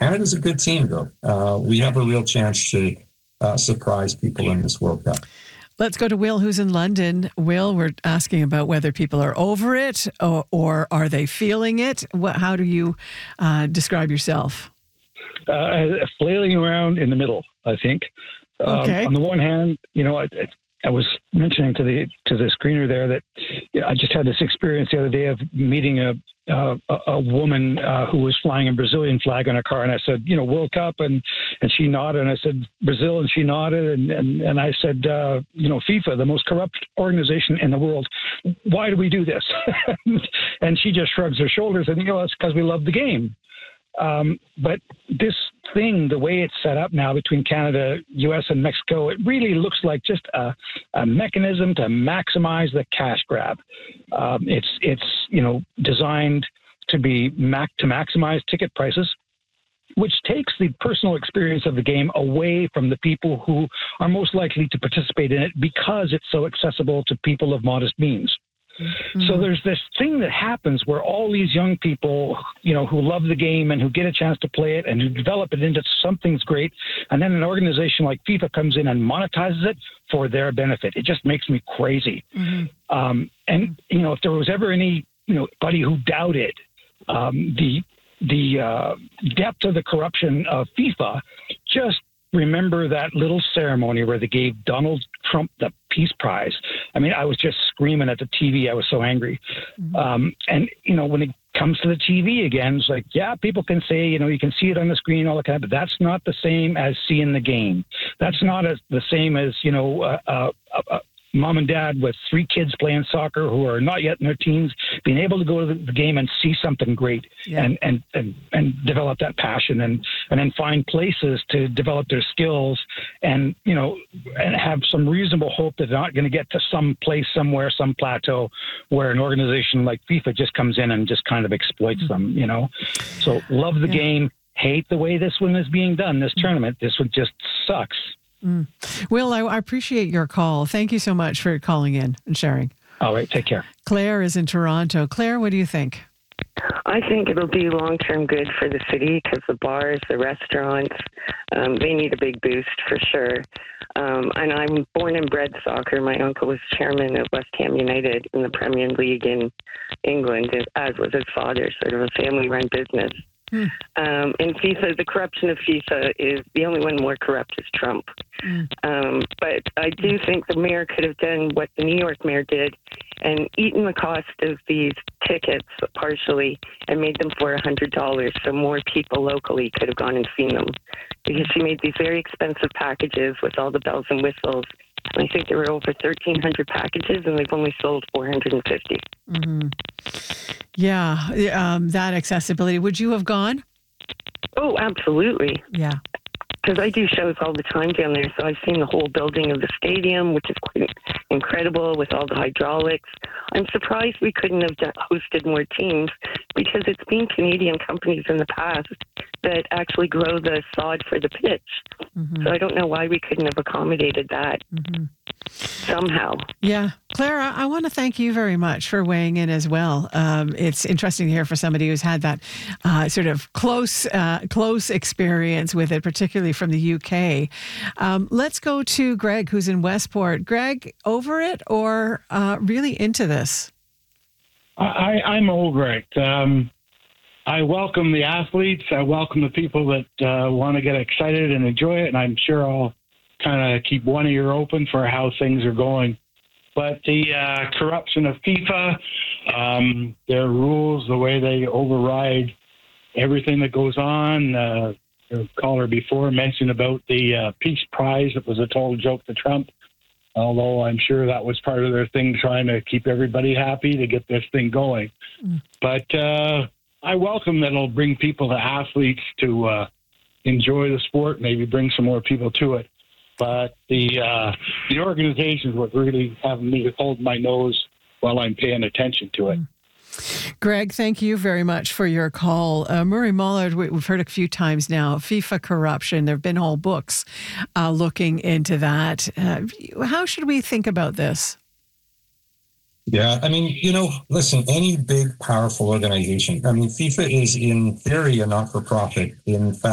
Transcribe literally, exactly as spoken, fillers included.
Canada's a good team, though. Uh, we have a real chance to uh, surprise people in this World Cup. Let's go to Will, who's in London. Will, we're asking about whether people are over it or, or are they feeling it? What, how do you uh, describe yourself? Uh, flailing around in the middle, I think. Okay. Um, on the one hand, you know, I, I was mentioning to the to the screener there that you know, I just had this experience the other day of meeting a uh, a, a woman uh, who was flying a Brazilian flag on her car, and I said, you know, World Cup, and and she nodded, and I said Brazil, and she nodded, and and, and I said, uh, you know, FIFA, the most corrupt organization in the world. Why do we do this? And she just shrugs her shoulders, and you know, it's because we love the game. Um, but this thing, the way it's set up now between Canada, U S, and Mexico, it really looks like just a, a mechanism to maximize the cash grab. Um, it's it's you know designed to be mac- to maximize ticket prices, which takes the personal experience of the game away from the people who are most likely to participate in it because it's so accessible to people of modest means. Mm-hmm. So there's this thing that happens where all these young people, you know, who love the game and who get a chance to play it and who develop it into something's great, and then an organization like FIFA comes in and monetizes it for their benefit. It just makes me crazy. Mm-hmm. Um, and, you know, if there was ever any, you know, buddy who doubted um, the the uh, depth of the corruption of FIFA, just remember that little ceremony where they gave Donald Trump the Peace Prize. I mean, I was just screaming at the T V. I was so angry. Mm-hmm. Um, and, you know, when it comes to the T V again, it's like, yeah, people can say, you know, you can see it on the screen, all that kind of, but that's not the same as seeing the game. That's not as the same as, you know, uh, uh, uh, mom and dad with three kids playing soccer who are not yet in their teens, being able to go to the game and see something great yeah. and, and, and, and develop that passion and, and then find places to develop their skills and, you know, and have some reasonable hope that they're not going to get to some place somewhere, some plateau where an organization like FIFA just comes in and just kind of exploits mm-hmm. them, you know? So love the yeah. game, hate the way this one is being done, this mm-hmm. tournament. This one just sucks. Mm. Will, I, I appreciate your call. Thank you so much for calling in and sharing. All right, take care. Claire is in Toronto. Claire, what do you think? I think it'll be long-term good for the city because the bars, the restaurants, um, they need a big boost for sure. Um, and I'm born and bred soccer. My uncle was chairman of West Ham United in the Premier League in England, as was his father, sort of a family-run business. Hmm. Um, in FIFA, the corruption of FIFA is the only one more corrupt is Trump. Hmm. Um, but I do think the mayor could have done what the New York mayor did and eaten the cost of these tickets partially and made them for one hundred dollars so more people locally could have gone and seen them. Because she made these very expensive packages with all the bells and whistles. And I think there were over thirteen hundred packages and they've only sold four hundred fifty. Mm-hmm. Yeah, um, that accessibility. Would you have gone? Oh, absolutely. Yeah. Because I do shows all the time down there, so I've seen the whole building of the stadium, which is quite incredible with all the hydraulics. I'm surprised we couldn't have done, hosted more teams because it's been Canadian companies in the past that actually grow the sod for the pitch. Mm-hmm. So I don't know why we couldn't have accommodated that mm-hmm. somehow. Yeah. Clara, I want to thank you very much for weighing in as well. Um, it's interesting to hear for somebody who's had that uh, sort of close, uh, close experience with it, particularly from the U K. Um, let's go to Greg, who's in Westport. Greg, over it or uh, really into this? I, I'm over it. Um, I welcome the athletes. I welcome the people that uh, want to get excited and enjoy it, and I'm sure I'll kind of keep one ear open for how things are going. But the uh, corruption of FIFA, um, their rules, the way they override everything that goes on. Uh, the caller before mentioned about the uh, Peace Prize. It was a total joke to Trump, although I'm sure that was part of their thing, trying to keep everybody happy to get this thing going. Mm. But uh, I welcome that it'll bring people to athletes to uh, enjoy the sport, maybe bring some more people to it. But the uh, the organization's what really having me hold my nose while I'm paying attention to it. Greg, thank you very much for your call. Uh, Murray Mullard, we, we've heard a few times now, FIFA corruption. There have been whole books uh, looking into that. Uh, how should we think about this? Yeah, I mean, you know, listen, any big, powerful organization, I mean, FIFA is in theory a not-for-profit. In fact,